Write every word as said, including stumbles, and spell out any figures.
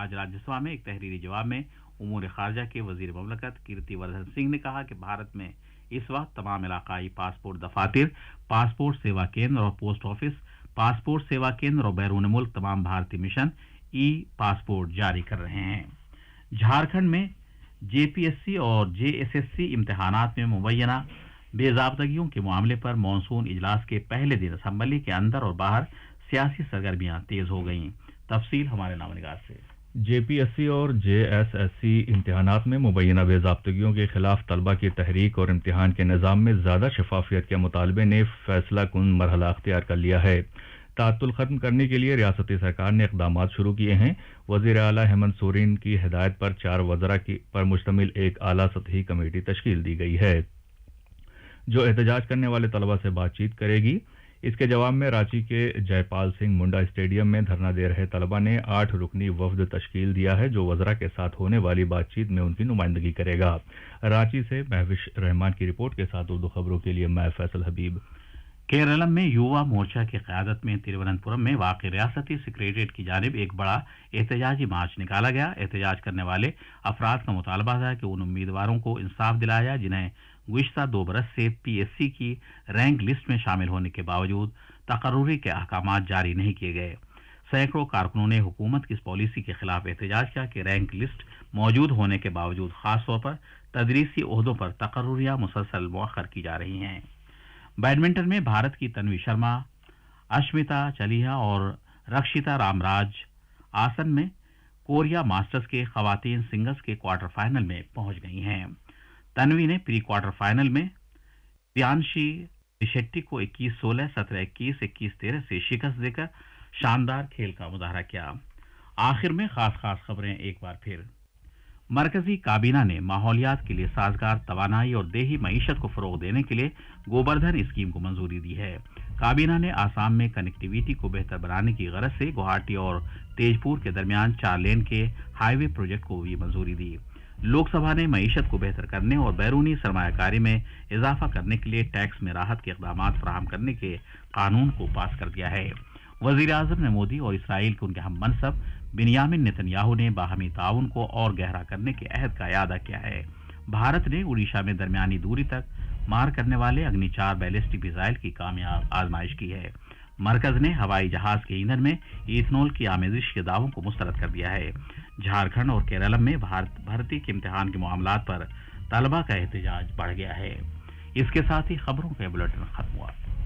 आज राज्यसभा में एक तहरीरी जवाब में उमूर खारजा के वजीर ममलकत कीर्ति वर्धन सिंह ने कहा कि भारत में इस वक्त तमाम इलाकाई पासपोर्ट दफातर, पासपोर्ट सेवा केंद्र और पोस्ट ऑफिस, पासपोर्ट सेवा केंद्र और बैरून मुल्क तमाम भारतीय मिशन ई पासपोर्ट जारी कर रहे हैं। झारखंड में जेपीएससी और जेएसएससी इम्तिहानात में मुबैना बेजाब्तगियों के मामले पर मानसून इजलास के पहले दिन असम्बली के अंदर और बाहर सियासी सरगर्मियां तेज हो गईं। तफसील हमारे नामनिगार से। जेपीएससी और जेएसएससी इम्तिहानात में मुबैना बेजाब्तगियों के खिलाफ तलबा की तहरीक और इम्तिहान के निज़ाम में ज़्यादा शफाफियत के मुतालबे ने फैसला कुन मरहला अख्तियार कर लिया है। तातुल खत्म करने के लिए रियासती सरकार ने इक़दामात शुरू किए हैं। वज़ीर आला हेमंत सोरेन की हिदायत पर चार वज़रा की पर मुश्तमिल एक आला सतही कमेटी तश्कील दी गई है जो एहतजाज करने वाले तलबा से बातचीत करेगी। इसके जवाब में रांची के जयपाल सिंह मुंडा स्टेडियम में धरना दे रहे तलबा ने आठ रुकनी वफद तश्कील दिया है जो वज़रा के साथ होने वाली बातचीत में उनकी नुमाइंदगी करेगा। रांची से महविश रहमान की रिपोर्ट के साथ उर्दू खबरों के लिए मैं फैसल हबीब। केरलम में युवा मोर्चा की क़यादत में तिरुवनंतपुरम में वाक़ रियासती सेक्रेटेरिएट की जानिब एक बड़ा एहतजाजी मार्च निकाला गया। एहतजाज करने वाले अफराद का मुतालबा था कि उन उम्मीदवारों को इंसाफ दिलाया जाए जिन्हें गुज़िश्ता दो बरस से पीएससी की रैंक लिस्ट में शामिल होने के बावजूद तकर्रुरी के अहकामात जारी नहीं किए गए। सैकड़ों कारकुनों ने हुकूमत की इस पॉलिसी के खिलाफ एहतजाज किया कि रैंक लिस्ट मौजूद होने के बावजूद खासतौर पर तदरीसी ओहदों पर तकर्रुरियां मुसलसल मौखर की जा रही हैं। बैडमिंटन में भारत की तन्वी शर्मा, अश्मिता चलिहा और रक्षिता रामराज आसन में कोरिया मास्टर्स के खवातीन सिंगल्स के क्वार्टर फाइनल में पहुंच गई हैं। तन्वी ने प्री क्वार्टर फाइनल में प्रियांशी शेट्टी को इक्कीस सोलह, सत्रह इक्कीस, इक्कीस तेरह से शिकस्त देकर शानदार खेल का मुजाहरा किया। आखिर में खास खास खबरें एक बार फिर। मरकजी काबीना ने माहौलियात के लिए साजगार तवानाई और देही मईशत को फरोग देने के लिए गोबर्धन स्कीम को मंजूरी दी है। काबीना ने आसाम में कनेक्टिविटी को बेहतर बनाने की गरज से गुवाहाटी और तेजपुर के दरमियान चार लेन के हाईवे प्रोजेक्ट को भी मंजूरी दी। लोकसभा ने मईशत को बेहतर करने और बैरूनी सरमायाकारी में इजाफा करने के लिए टैक्स में राहत के इक़दामात फराहम करने के कानून को पास कर दिया है। वज़ीर आज़म ने मोदी और इसराइल के उनके हम मनसब बिन्यामिन नेतन्याहू ने बाहमी ताउन को और गहरा करने के अहद का इरादा किया है। भारत ने उड़ीसा में दरमियानी दूरी तक मार करने वाले अग्नि चार बैलिस्टिक मिसाइल की कामयाब आजमाइश की है। मरकज ने हवाई जहाज के ईंधन में इथेनॉल की आमेजिश के दावों को मुस्तरद कर दिया है। झारखंड और केरल में भारत भर्ती के इम्तिहान के मामलात पर तलबा का एहतजाज बढ़ गया है। इसके साथ ही खबरों का बुलेटिन खत्म हुआ।